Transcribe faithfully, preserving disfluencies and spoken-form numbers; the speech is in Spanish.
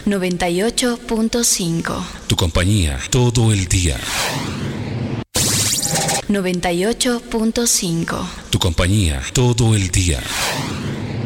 noventa y ocho punto cinco. Tu compañía todo el día. noventa y ocho punto cinco. Tu compañía todo el día.